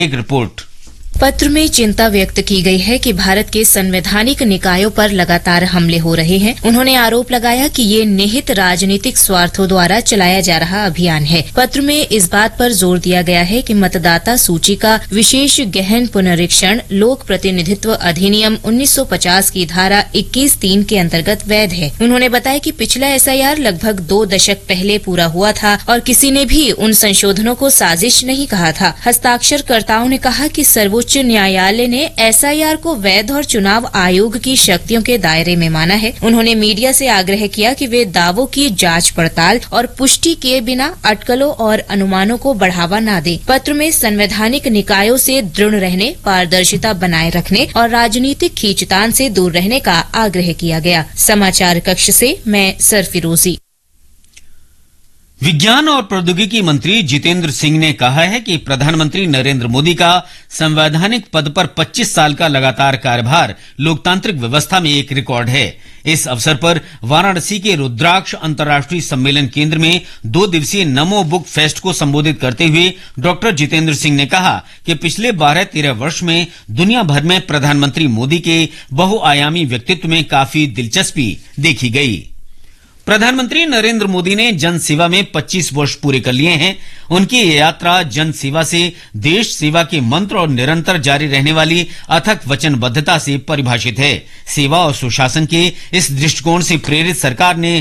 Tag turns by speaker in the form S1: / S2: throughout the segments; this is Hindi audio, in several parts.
S1: एक रिपोर्ट।
S2: पत्र में चिंता व्यक्त की गई है कि भारत के संवैधानिक निकायों पर लगातार हमले हो रहे हैं। उन्होंने आरोप लगाया कि ये निहित राजनीतिक स्वार्थों द्वारा चलाया जा रहा अभियान है। पत्र में इस बात पर जोर दिया गया है कि मतदाता सूची का विशेष गहन पुनरीक्षण लोक प्रतिनिधित्व अधिनियम 1950 की धारा 21(3) के अंतर्गत वैध है। उन्होंने बताया कि पिछला SIR लगभग 2 दशक पहले पूरा हुआ था और किसी ने भी उन संशोधनों को साजिश नहीं कहा था। हस्ताक्षरकर्ताओं ने कहा कि सर्वोच्च न्यायालय ने SIR को वैध और चुनाव आयोग की शक्तियों के दायरे में माना है। उन्होंने मीडिया से आग्रह किया कि वे दावों की जांच पड़ताल और पुष्टि किए बिना अटकलों और अनुमानों को बढ़ावा न दें। पत्र में संवैधानिक निकायों से दृढ़ रहने, पारदर्शिता बनाए रखने और राजनीतिक खींचतान से दूर रहने का आग्रह किया गया। समाचार कक्ष से मैं सरफिरोजी।
S1: विज्ञान और प्रौद्योगिकी मंत्री जितेंद्र सिंह ने कहा है कि प्रधानमंत्री नरेंद्र मोदी का संवैधानिक पद पर 25 साल का लगातार कार्यभार लोकतांत्रिक व्यवस्था में एक रिकॉर्ड है। इस अवसर पर वाराणसी के रुद्राक्ष अंतर्राष्ट्रीय सम्मेलन केंद्र में 2 दिवसीय नमो बुक फेस्ट को संबोधित करते हुए डॉक्टर जितेंद्र सिंह ने कहा कि पिछले 12-13 वर्ष में दुनिया भर में प्रधानमंत्री मोदी के बहुआयामी व्यक्तित्व में काफी दिलचस्पी देखी गई। प्रधानमंत्री नरेंद्र मोदी ने जन सेवा में 25 वर्ष पूरे कर लिए हैं। उनकी ये यात्रा जन सेवा से देश सेवा के मंत्र और निरंतर जारी रहने वाली अथक वचनबद्धता से परिभाषित है। सेवा और सुशासन के इस दृष्टिकोण से प्रेरित सरकार ने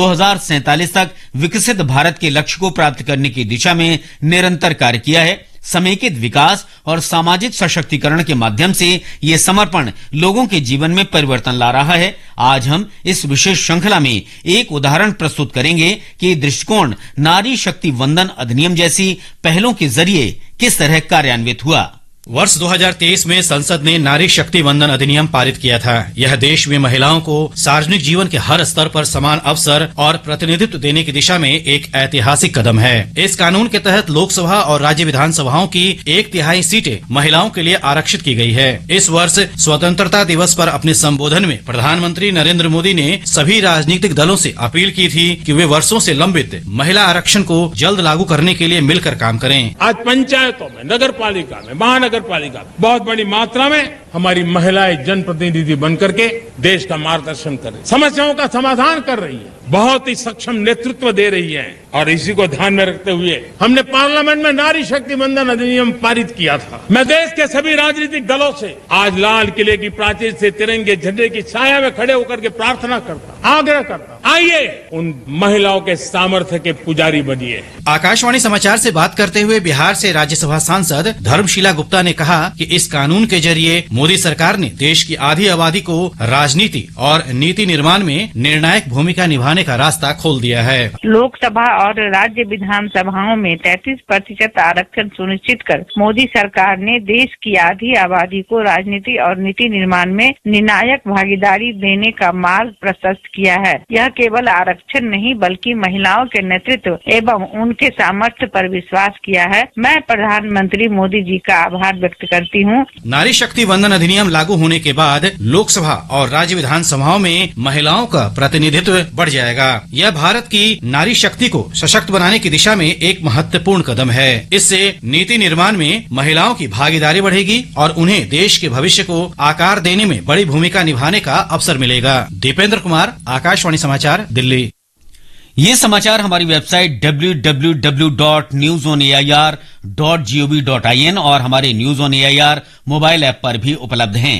S1: 2047 तक विकसित भारत के लक्ष्य को प्राप्त करने की दिशा में निरंतर कार्य किया है। समेकित विकास और सामाजिक सशक्तिकरण के माध्यम से ये समर्पण लोगों के जीवन में परिवर्तन ला रहा है। आज हम इस विशेष श्रृंखला में एक उदाहरण प्रस्तुत करेंगे कि दृष्टिकोण नारी शक्ति वंदन अधिनियम जैसी पहलों के जरिए किस तरह कार्यान्वित हुआ।
S3: वर्ष 2023 में संसद ने नारी शक्ति वंदन अधिनियम पारित किया था। यह देश में महिलाओं को सार्वजनिक जीवन के हर स्तर पर समान अवसर और प्रतिनिधित्व देने की दिशा में एक ऐतिहासिक कदम है। इस कानून के तहत लोकसभा और राज्य विधानसभाओं की 1/3 सीटें महिलाओं के लिए आरक्षित की गई है। इस वर्ष स्वतंत्रता दिवस पर अपने संबोधन में प्रधानमंत्री नरेंद्र मोदी ने सभी राजनीतिक दलों से अपील की थी कि वे वर्षों से लंबित महिला आरक्षण को जल्द लागू करने के लिए मिलकर काम करें।
S4: आज पंचायतों में, नगर पालिका में, महानगर पालिका बहुत बड़ी मात्रा में हमारी महिलाएं जनप्रतिनिधि बनकर के देश का मार्गदर्शन कर रही है, समस्याओं का समाधान कर रही है, बहुत ही सक्षम नेतृत्व दे रही है। और इसी को ध्यान में रखते हुए हमने पार्लियामेंट में नारी शक्ति वंदन अधिनियम पारित किया था। मैं देश के सभी राजनीतिक दलों से आज लाल किले की प्राचीर से तिरंगे झंडे की छाया में खड़े होकर के प्रार्थना करता, आग्रह करता, आइए उन महिलाओं के सामर्थ्य के पुजारी बनिए।
S3: आकाशवाणी समाचार से बात करते हुए बिहार से राज्यसभा सांसद धर्मशीला गुप्ता ने कहा कि इस कानून के जरिए मोदी सरकार ने देश की आधी आबादी को राजनीति और नीति निर्माण में निर्णायक भूमिका निभाने का रास्ता खोल दिया है।
S5: लोकसभा और राज्य विधानसभाओं में 33% आरक्षण सुनिश्चित कर मोदी सरकार ने देश की आधी आबादी को राजनीति और नीति निर्माण में निर्णायक भागीदारी देने का मार्ग प्रशस्त किया है। यह केवल आरक्षण नहीं बल्कि महिलाओं के नेतृत्व एवं उनके सामर्थ्य पर विश्वास किया है। मैं प्रधानमंत्री मोदी जी का आभार व्यक्त करती हूँ।
S3: नारी शक्ति वंदन अधिनियम लागू होने के बाद लोकसभा और राज्य विधानसभाओं में महिलाओं का प्रतिनिधित्व बढ़ जाएगा। यह भारत की नारी शक्ति को सशक्त बनाने की दिशा में एक महत्वपूर्ण कदम है। इससे नीति निर्माण में महिलाओं की भागीदारी बढ़ेगी और उन्हें देश के भविष्य को आकार देने में बड़ी भूमिका निभाने का अवसर मिलेगा। दीपेंद्र कुमार, आकाशवाणी समाचार, दिल्ली।
S1: ये समाचार हमारी वेबसाइट www.newsonair.gov.in और हमारे news on AIR mobile app पर भी उपलब्ध हैं।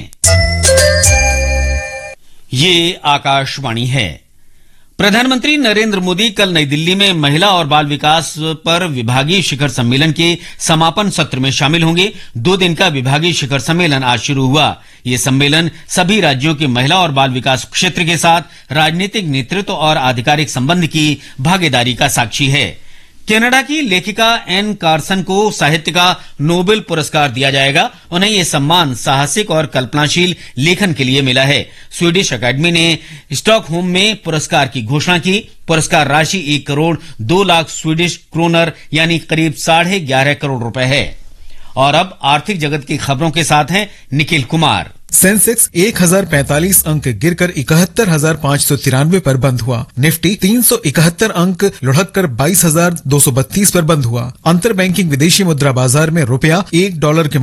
S1: ये आकाशवाणी है। प्रधानमंत्री नरेंद्र मोदी कल नई दिल्ली में महिला और बाल विकास पर विभागीय शिखर सम्मेलन के समापन सत्र में शामिल होंगे। 2 दिन का विभागीय शिखर सम्मेलन आज शुरू हुआ। ये सम्मेलन सभी राज्यों के महिला और बाल विकास क्षेत्र के साथ राजनीतिक नेतृत्व और आधिकारिक संबंध की भागीदारी का साक्षी है। कनाडा की लेखिका एन कार्सन को साहित्य का नोबेल पुरस्कार दिया जाएगा। उन्हें यह सम्मान साहसिक और कल्पनाशील लेखन के लिए मिला है। स्वीडिश अकादमी ने स्टॉकहोम में पुरस्कार की घोषणा की। पुरस्कार राशि 1 करोड़ 2 लाख स्वीडिश क्रोनर यानी करीब 11.5 करोड़ रुपए है। और अब आर्थिक जगत की खबरों के साथ हैं निखिल कुमार।
S6: सेंसेक्स 1045 अंक गिरकर 71,593 पर बंद हुआ। निफ्टी 371 अंक लुढ़ककर 22,232 पर बंद हुआ। अंतर बैंकिंग विदेशी मुद्रा बाजार में रुपया $1 के